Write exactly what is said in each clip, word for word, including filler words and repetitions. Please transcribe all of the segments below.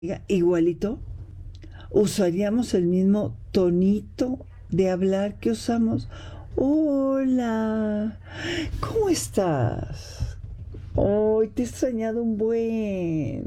igualito, usaríamos el mismo tonito de hablar que usamos. Hola, ¿cómo estás? Hoy te he extrañado un buen.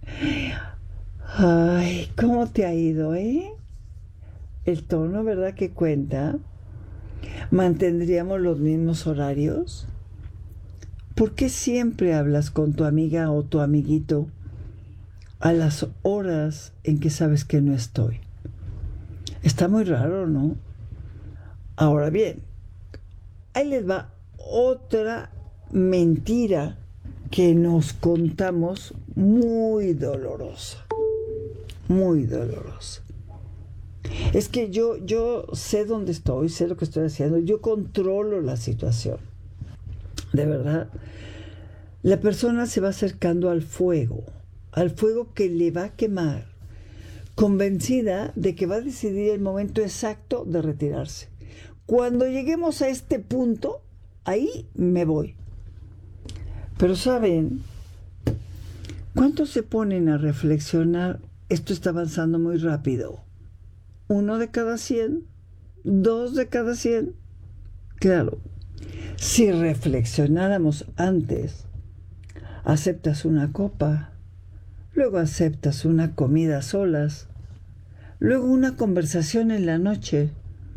Ay, ¿cómo te ha ido, eh? El tono, ¿verdad que cuenta? ¿Mantendríamos los mismos horarios? ¿Por qué siempre hablas con tu amiga o tu amiguito a las horas en que sabes que no estoy? Está muy raro, ¿no? Ahora bien, ahí les va otra mentira que nos contamos muy dolorosa, muy dolorosa. Es que yo, yo sé dónde estoy, sé lo que estoy haciendo, yo controlo la situación. De verdad, la persona se va acercando al fuego, al fuego que le va a quemar, convencida de que va a decidir el momento exacto de retirarse. Cuando lleguemos a este punto, ahí me voy. Pero ¿saben? ¿Cuántos se ponen a reflexionar? Esto está avanzando muy rápido. ¿Uno de cada cien? ¿Dos de cada cien? Claro, si reflexionáramos antes, aceptas una copa, luego aceptas una comida a solas, luego una conversación en la noche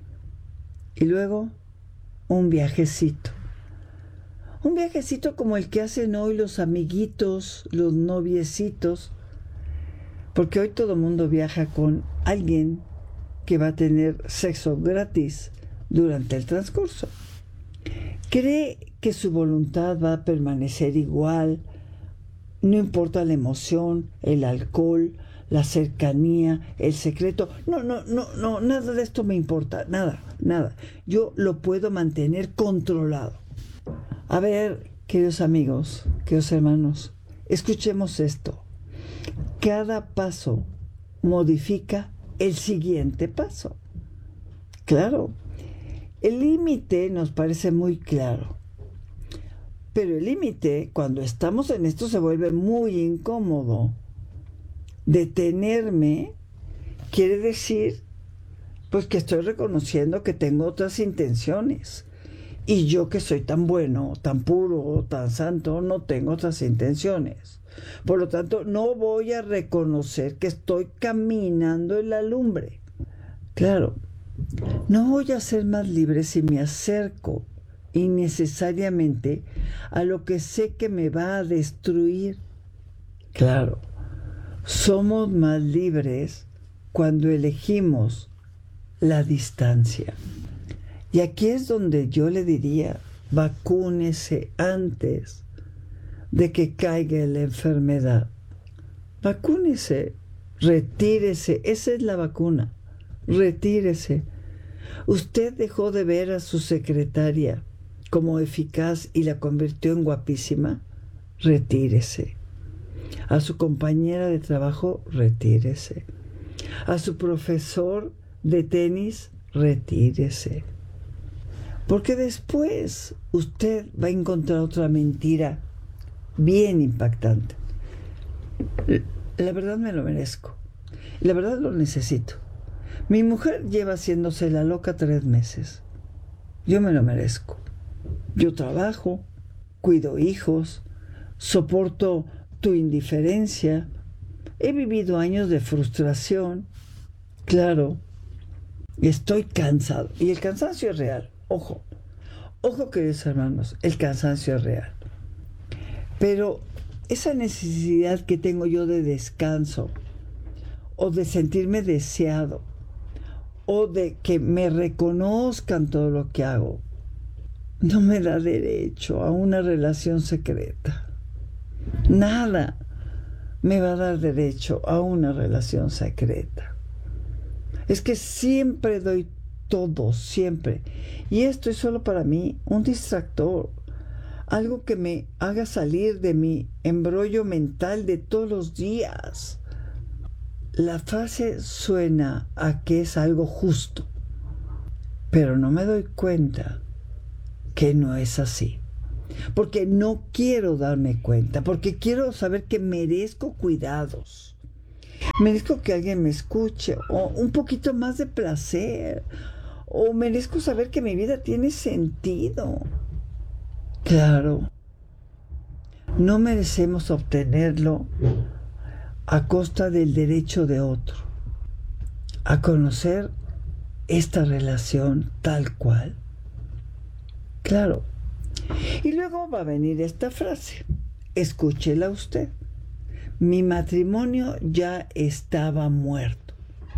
y luego un viajecito. Un viajecito como el que hacen hoy los amiguitos, los noviecitos, porque hoy todo el mundo viaja con alguien que va a tener sexo gratis durante el transcurso. Cree que su voluntad va a permanecer igual, no importa la emoción, el alcohol, la cercanía, el secreto. No, no, no, no, nada de esto me importa, nada, nada. Yo lo puedo mantener controlado. A ver, queridos amigos, queridos hermanos, escuchemos esto. Cada paso modifica el siguiente paso. Claro, el límite nos parece muy claro. Pero el límite, cuando estamos en esto, se vuelve muy incómodo. Detenerme quiere decir, pues, que estoy reconociendo que tengo otras intenciones. Y yo, que soy tan bueno, tan puro, tan santo, no tengo otras intenciones. Por lo tanto, no voy a reconocer que estoy caminando en la lumbre. Claro, no voy a ser más libre si me acerco innecesariamente a lo que sé que me va a destruir. Claro, somos más libres cuando elegimos la distancia. Y aquí es donde yo le diría, vacúnese antes de que caiga la enfermedad. Vacúnese, retírese, esa es la vacuna, retírese. Usted dejó de ver a su secretaria como eficaz y la convirtió en guapísima, retírese. A su compañera de trabajo, retírese. A su profesor de tenis, retírese. Porque después usted va a encontrar otra mentira bien impactante. La verdad me lo merezco. La verdad lo necesito. Mi mujer lleva haciéndose la loca tres meses. Yo me lo merezco. Yo trabajo, cuido hijos, soporto tu indiferencia. He vivido años de frustración. Claro, estoy cansado. Y el cansancio es real. Ojo, ojo, queridos hermanos, el cansancio es real. Pero esa necesidad que tengo yo de descanso, o de sentirme deseado, o de que me reconozcan todo lo que hago, no me da derecho a una relación secreta. Nada me va a dar derecho a una relación secreta. Es que siempre doy todo, siempre. Y esto es solo para mí un distractor. Algo que me haga salir de mi embrollo mental de todos los días. La frase suena a que es algo justo, pero no me doy cuenta que no es así. Porque no quiero darme cuenta, porque quiero saber que merezco cuidados, Merezco que alguien me escuche, o un poquito más de placer, o merezco saber que mi vida tiene sentido. Claro, no merecemos obtenerlo a costa del derecho de otro a conocer esta relación tal cual. Claro. Y luego va a venir esta frase. Escúchela usted. Mi matrimonio ya estaba muerto.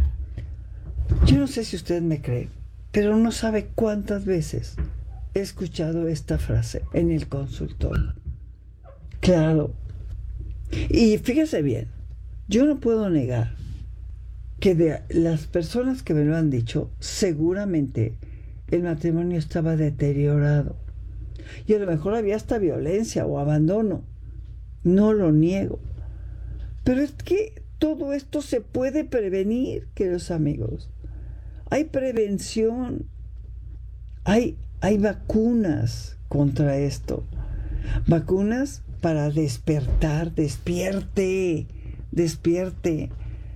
Yo no sé si usted me cree, pero no sabe cuántas veces he escuchado esta frase en el consultorio. Claro. Y fíjese bien, yo no puedo negar que de las personas que me lo han dicho, seguramente el matrimonio estaba deteriorado. Y a lo mejor había hasta violencia o abandono. No lo niego. Pero es que todo esto se puede prevenir, queridos amigos. Hay prevención. Hay, hay vacunas contra esto. Vacunas para despertar. Despierte. Despierte.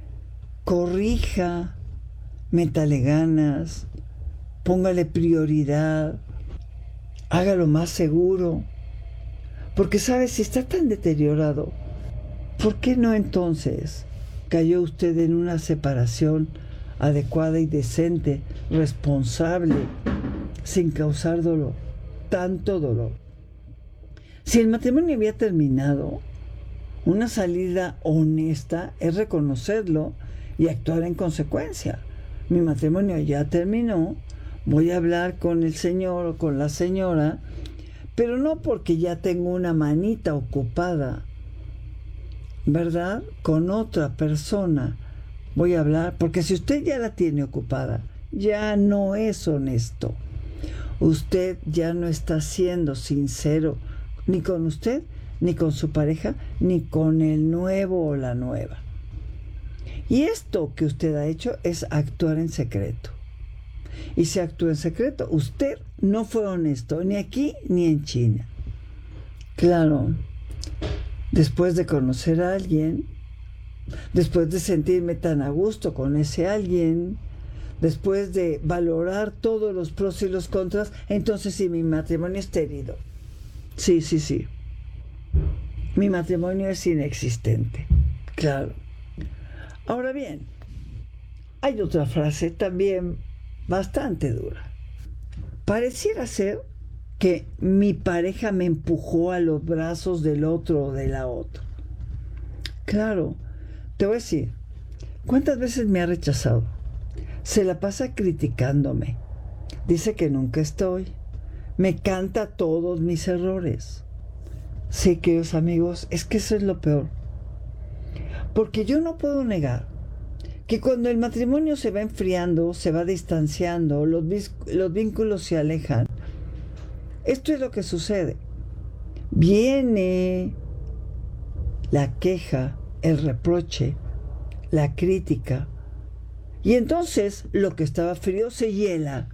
Corrija. Métale ganas. Póngale prioridad. Hágalo más seguro. Porque, ¿sabe? Si está tan deteriorado, ¿por qué no entonces cayó usted en una separación adecuada y decente, responsable, sin causar dolor, tanto dolor? Si el matrimonio había terminado, una salida honesta es reconocerlo y actuar en consecuencia. Mi matrimonio ya terminó, voy a hablar con el señor o con la señora, pero no porque ya tengo una manita ocupada, ¿verdad? Con otra persona voy a hablar, porque si usted ya la tiene ocupada, ya no es honesto. Usted ya no está siendo sincero ni con usted, ni con su pareja, ni con el nuevo o la nueva. Y esto que usted ha hecho es actuar en secreto. Y si actúa en secreto, usted no fue honesto, ni aquí ni en China. Claro, después de conocer a alguien, después de sentirme tan a gusto con ese alguien, después de valorar todos los pros y los contras, entonces sí, mi matrimonio está herido. Sí, sí, sí. Mi matrimonio es inexistente. Claro. Ahora bien, hay otra frase también bastante dura. Pareciera ser que mi pareja me empujó a los brazos del otro o de la otra. Claro, te voy a decir, ¿cuántas veces me ha rechazado? Se la pasa criticándome. Dice que nunca estoy. Me canta todos mis errores. Sí, queridos amigos, es que eso es lo peor. Porque yo no puedo negar que cuando el matrimonio se va enfriando, se va distanciando, los, los vínculos se alejan, esto es lo que sucede. Viene la queja, el reproche, la crítica, y entonces lo que estaba frío se hiela,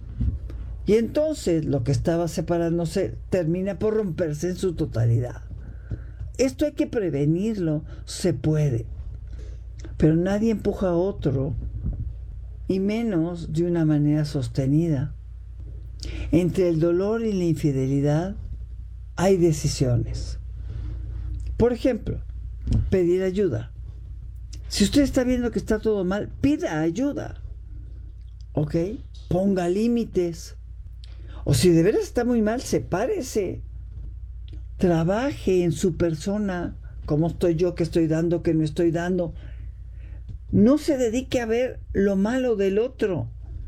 y entonces lo que estaba separándose termina por romperse en su totalidad. Esto hay que prevenirlo, se puede. Pero nadie empuja a otro, y menos de una manera sostenida. Entre el dolor y la infidelidad hay decisiones. Por ejemplo, pedir ayuda. Si usted está viendo que está todo mal, pida ayuda. ¿Ok? Ponga límites. O si de veras está muy mal, sepárese. Trabaje en su persona. ¿Cómo estoy yo? ¿Qué estoy dando? ¿Qué no estoy dando? No se dedique a ver lo malo del otro.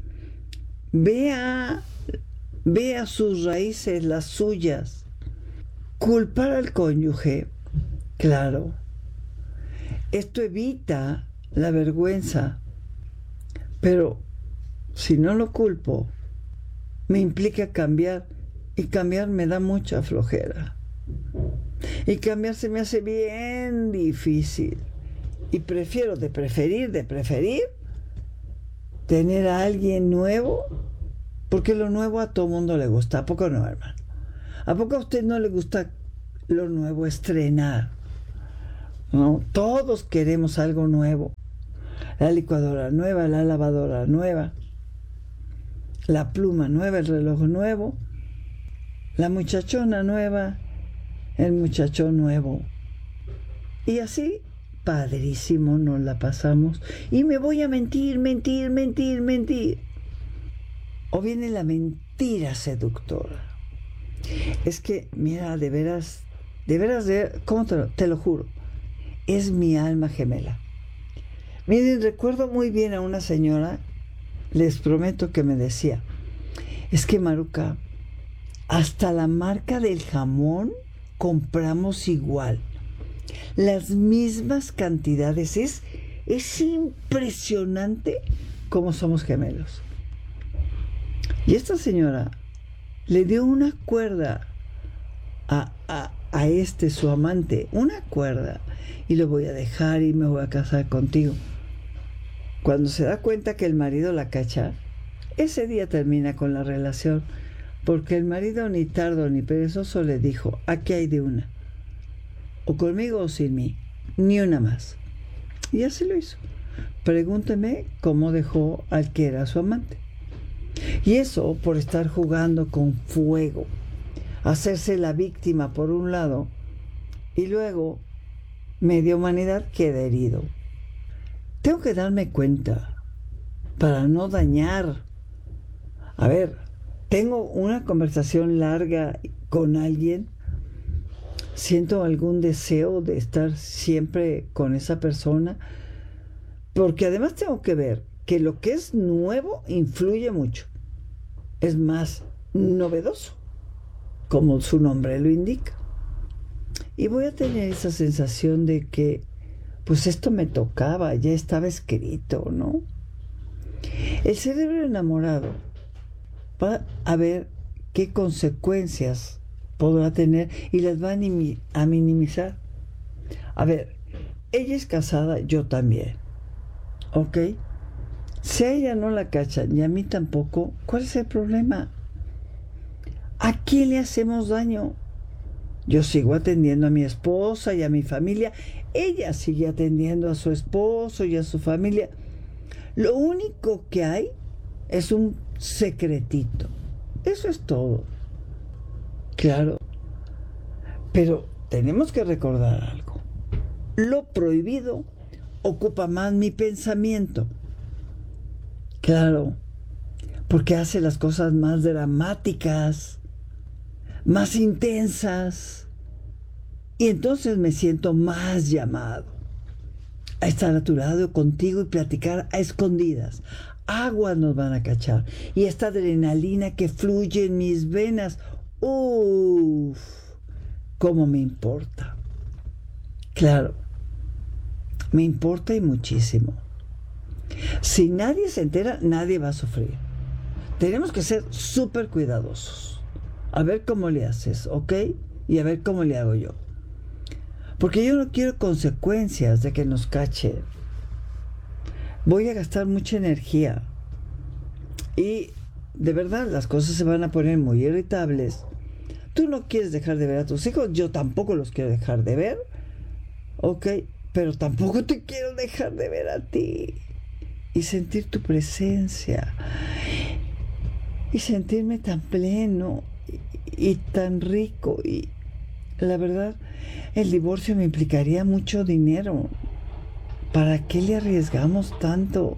Vea, vea sus raíces, las suyas. Culpar al cónyuge, claro. Esto evita la vergüenza. Pero si no lo culpo, me implica cambiar. Y cambiar me da mucha flojera. Y cambiar se me hace bien difícil. Y prefiero, de preferir, de preferir, tener a alguien nuevo, porque lo nuevo a todo mundo le gusta. ¿A poco no, hermano? ¿A poco a usted no le gusta lo nuevo, estrenar? ¿no? Todos queremos algo nuevo. La licuadora nueva, la lavadora nueva, la pluma nueva, el reloj nuevo, la muchachona nueva, el muchacho nuevo. Y así, padrísimo, nos la pasamos. Y me voy a mentir, mentir, mentir, mentir. O viene la mentira seductora. Es que, mira, de veras, de veras, de, ¿cómo te lo, te lo juro? Es mi alma gemela. Miren, recuerdo muy bien a una señora, les prometo que me decía, es que Maruca, hasta la marca del jamón compramos igual, las mismas cantidades, es, es impresionante cómo somos gemelos. Y esta señora le dio una cuerda a, a, a este su amante, una cuerda, y lo voy a dejar y me voy a casar contigo. Cuando se da cuenta que el marido la cacha, ese día termina con la relación, porque el marido ni tardo ni perezoso le dijo, aquí hay de una, o conmigo o sin mí, ni una más. Y así lo hizo. Pregúnteme cómo dejó al que era su amante. Y eso por estar jugando con fuego, hacerse la víctima por un lado, y luego media humanidad queda herido. Tengo que darme cuenta para no dañar. A ver, tengo una conversación larga con alguien, siento algún deseo de estar siempre con esa persona, porque además tengo que ver que lo que es nuevo influye mucho, es más novedoso, como su nombre lo indica. Y voy a tener esa sensación de que pues esto me tocaba, ya estaba escrito, ¿no? El cerebro enamorado va a ver qué consecuencias podrá tener y las va a minimizar. A ver, ella es casada, yo también, ¿ok? Si a ella no la cachan y a mí tampoco, ¿cuál es el problema? ¿A quién le hacemos daño? Yo sigo atendiendo a mi esposa y a mi familia. Ella sigue atendiendo a su esposo y a su familia. Lo único que hay es un secretito. Eso es todo. Claro. Pero tenemos que recordar algo. Lo prohibido ocupa más mi pensamiento. Claro. Porque hace las cosas más dramáticas, más intensas, y entonces me siento más llamado a estar a tu lado contigo y platicar a escondidas. Aguas nos van a cachar, y esta adrenalina que fluye en mis venas, uff, cómo me importa. Claro, me importa y muchísimo. Si nadie se entera, nadie va a sufrir. Tenemos que ser súper cuidadosos. A ver cómo le haces, ¿ok? Y a ver cómo le hago yo. Porque yo no quiero consecuencias de que nos cache. Voy a gastar mucha energía. Y de verdad las cosas se van a poner muy irritables. Tú no quieres dejar de ver a tus hijos, yo tampoco los quiero dejar de ver. ¿Ok? Pero tampoco te quiero dejar de ver a ti. Y sentir tu presencia. Y sentirme tan pleno. Y tan rico. Y la verdad, el divorcio me implicaría mucho dinero. ¿Para qué le arriesgamos tanto?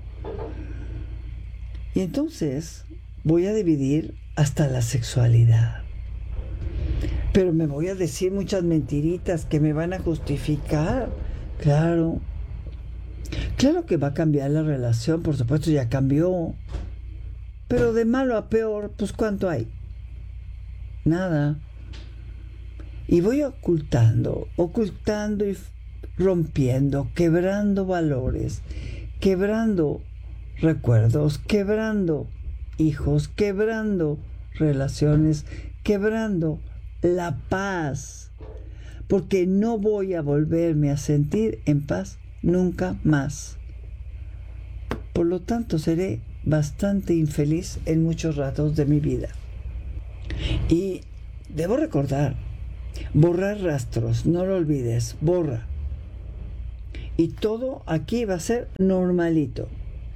Y entonces voy a dividir hasta la sexualidad. Pero me voy a decir muchas mentiritas que me van a justificar. Claro. Claro que va a cambiar la relación, por supuesto ya cambió. Pero de malo a peor, pues ¿cuánto hay? Nada. Y voy ocultando, ocultando y rompiendo, quebrando valores, quebrando recuerdos, quebrando hijos, quebrando relaciones, quebrando la paz. Porque no voy a volverme a sentir en paz nunca más. Por lo tanto, seré bastante infeliz en muchos ratos de mi vida. Y debo recordar, borrar rastros, no lo olvides, borra. Y todo aquí va a ser normalito.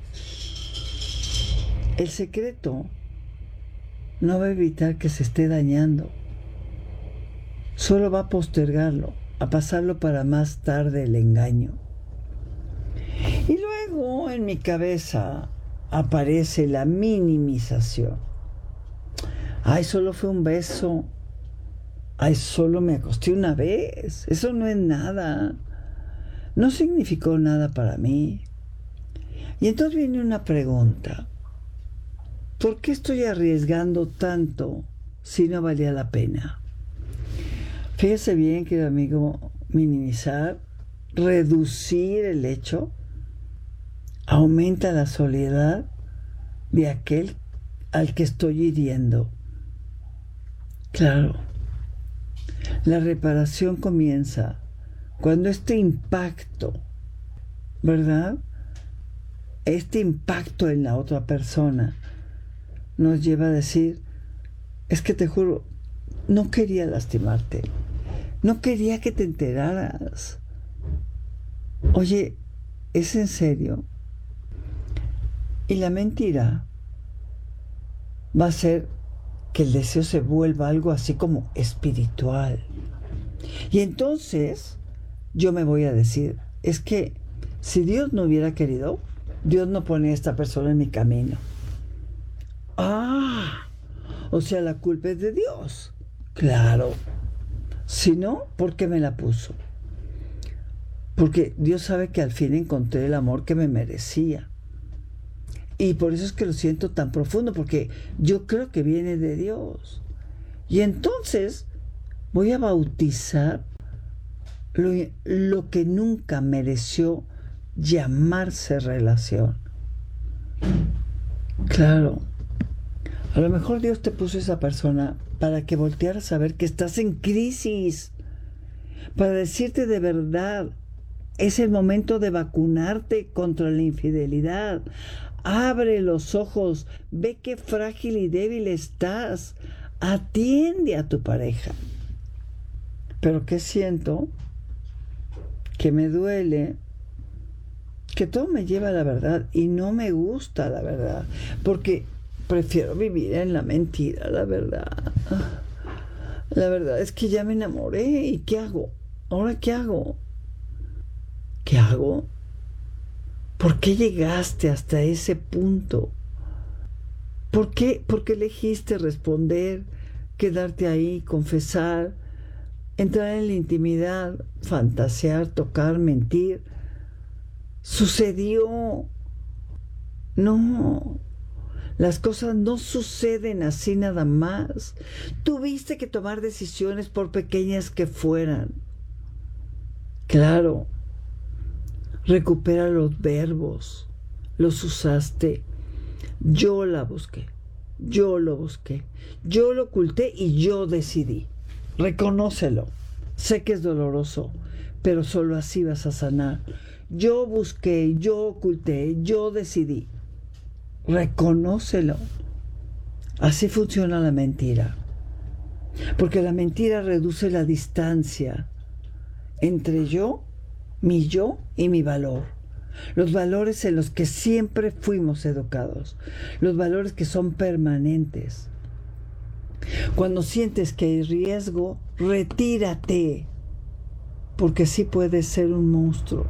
El secreto no va a evitar que se esté dañando. Solo va a postergarlo, a pasarlo para más tarde el engaño. Y luego en mi cabeza aparece la minimización. Ay, solo fue un beso. Ay, solo me acosté una vez. Eso no es nada. No significó nada para mí. Y entonces viene una pregunta. ¿Por qué estoy arriesgando tanto si no valía la pena? Fíjese bien, querido amigo, minimizar, reducir el hecho, aumenta la soledad de aquel al que estoy hiriendo. Claro, la reparación comienza cuando este impacto, ¿verdad? Este impacto en la otra persona nos lleva a decir, es que te juro, no quería lastimarte, no quería que te enteraras. Oye, ¿es en serio? Y la mentira va a ser que el deseo se vuelva algo así como espiritual. Y entonces yo me voy a decir, es que si Dios no hubiera querido, Dios no pone a esta persona en mi camino. Ah, o sea, la culpa es de Dios. Claro. Si no, ¿por qué me la puso? Porque Dios sabe que al fin encontré el amor que me merecía. Y por eso es que lo siento tan profundo, porque yo creo que viene de Dios. Y entonces voy a bautizar lo, lo que nunca mereció llamarse relación. Claro, a lo mejor Dios te puso esa persona para que voltearas a ver que estás en crisis, para decirte de verdad, es el momento de vacunarte contra la infidelidad. Abre los ojos, ve qué frágil y débil estás, atiende a tu pareja. Pero ¿qué siento? Que me duele, que todo me lleva a la verdad y no me gusta la verdad, porque prefiero vivir en la mentira, la verdad. La verdad es que ya me enamoré y ¿qué hago? ¿Ahora qué hago? ¿Qué hago? ¿Por qué llegaste hasta ese punto? ¿Por qué, por qué elegiste responder, quedarte ahí, confesar, entrar en la intimidad, fantasear, tocar, mentir? Sucedió. No, las cosas no suceden así nada más. Tuviste que tomar decisiones por pequeñas que fueran. Claro. Recupera los verbos, los usaste. Yo la busqué, yo lo busqué, yo lo oculté y yo decidí. Reconócelo. Sé que es doloroso, pero solo así vas a sanar. Yo busqué, yo oculté, yo decidí. Reconócelo. Así funciona la mentira. Porque la mentira reduce la distancia entre yo, mi yo y mi valor. Los valores en los que siempre fuimos educados. Los valores que son permanentes. Cuando sientes que hay riesgo, retírate. Porque sí puedes ser un monstruo.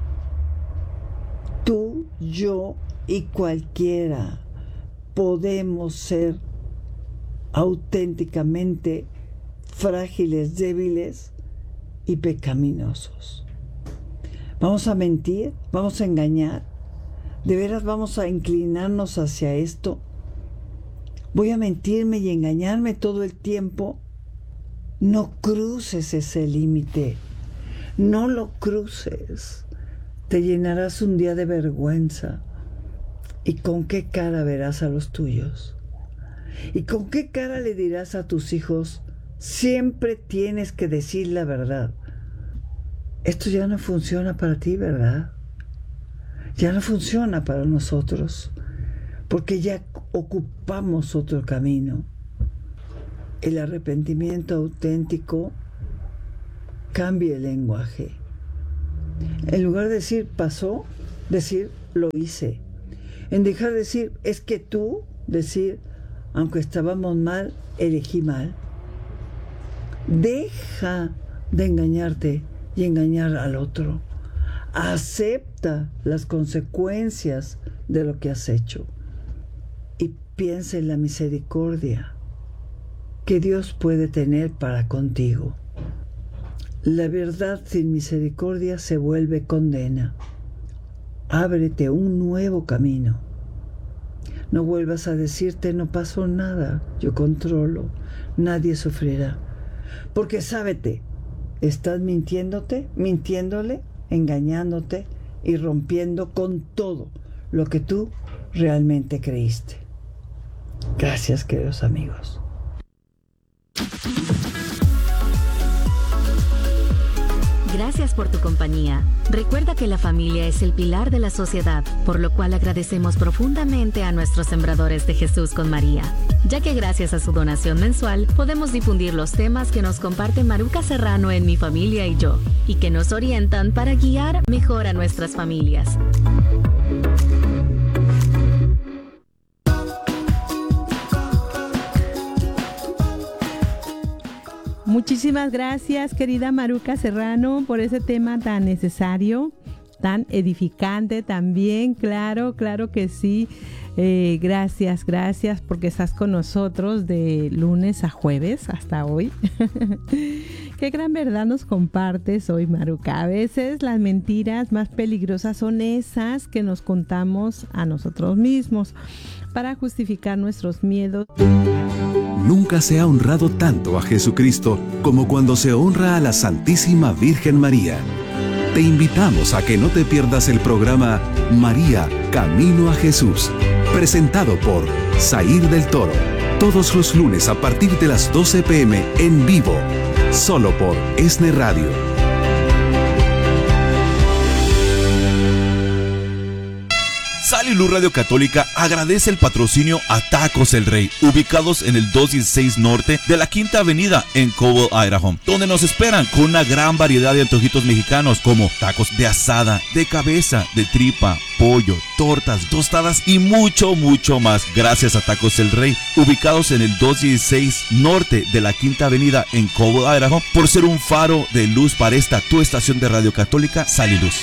Tú, yo y cualquiera podemos ser auténticamente frágiles, débiles y pecaminosos. ¿Vamos a mentir? ¿Vamos a engañar? ¿De veras vamos a inclinarnos hacia esto? ¿Voy a mentirme y engañarme todo el tiempo? No cruces ese límite. No lo cruces. Te llenarás un día de vergüenza. ¿Y con qué cara verás a los tuyos? ¿Y con qué cara le dirás a tus hijos? Siempre tienes que decir la verdad. Esto ya no funciona para ti, ¿verdad? Ya no funciona para nosotros, porque ya ocupamos otro camino. El arrepentimiento auténtico cambia el lenguaje. En lugar de decir pasó, decir lo hice. En dejar de decir es que tú, decir aunque estábamos mal, elegí mal. Deja de engañarte y engañar al otro. Acepta las consecuencias de lo que has hecho y piensa en la misericordia que Dios puede tener para contigo. La verdad sin misericordia se vuelve condena. Ábrete un nuevo camino. No vuelvas a decirte no pasó nada, yo controlo, nadie sufrirá. Porque sábete, estás mintiéndote, mintiéndole, engañándote y rompiendo con todo lo que tú realmente creíste. Gracias, queridos amigos. Gracias por tu compañía. Recuerda que la familia es el pilar de la sociedad, por lo cual agradecemos profundamente a nuestros sembradores de Jesús con María, ya que gracias a su donación mensual podemos difundir los temas que nos comparte Maruca Serrano en Mi Familia y Yo, y que nos orientan para guiar mejor a nuestras familias. Muchísimas gracias, querida Maruca Serrano, por ese tema tan necesario, tan edificante también. Claro, claro que sí. Eh, gracias, gracias porque estás con nosotros de lunes a jueves hasta hoy. Qué gran verdad nos compartes hoy, Maruca. A veces las mentiras más peligrosas son esas que nos contamos a nosotros mismos para justificar nuestros miedos. Nunca se ha honrado tanto a Jesucristo como cuando se honra a la Santísima Virgen María. Te invitamos a que no te pierdas el programa María, Camino a Jesús, presentado por Zair del Toro, todos los lunes a partir de las doce pe eme en vivo, solo por ESNE Radio. Sal y Luz Radio Católica agradece el patrocinio a Tacos El Rey, ubicados en el doscientos dieciséis Norte de la Quinta Avenida en Cobble, Idaho, donde nos esperan con una gran variedad de antojitos mexicanos como tacos de asada, de cabeza, de tripa, pollo, tortas, tostadas y mucho, mucho más. Gracias a Tacos El Rey, ubicados en el doscientos dieciséis Norte de la Quinta Avenida en Cobble, Idaho, por ser un faro de luz para esta tu estación de Radio Católica, Sal y Luz.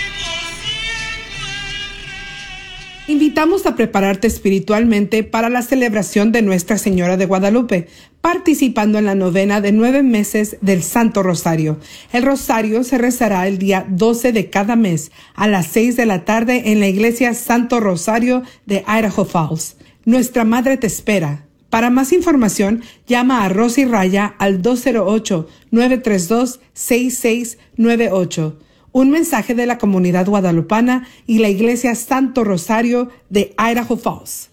Invitamos a prepararte espiritualmente para la celebración de Nuestra Señora de Guadalupe, participando en la novena de nueve meses del Santo Rosario. El Rosario se rezará el día doce de cada mes a las seis de la tarde en la iglesia Santo Rosario de Idaho Falls. Nuestra Madre te espera. Para más información, llama a Rosy Raya al dos cero ocho, nueve tres dos, seis seis nueve ocho. Un mensaje de la comunidad guadalupana y la iglesia Santo Rosario de Idaho Falls.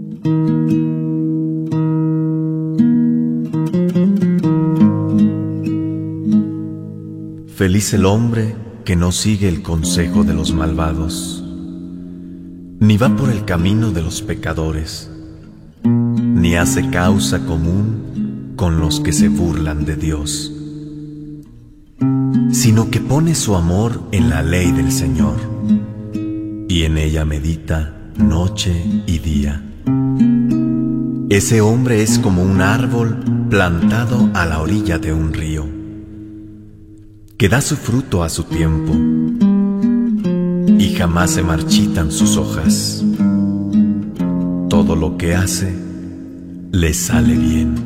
Feliz el hombre que no sigue el consejo de los malvados, ni va por el camino de los pecadores, ni hace causa común con los que se burlan de Dios, sino que pone su amor en la ley del Señor, y en ella medita noche y día. Ese hombre es como un árbol plantado a la orilla de un río, que da su fruto a su tiempo, y jamás se marchitan sus hojas. Todo lo que hace, le sale bien.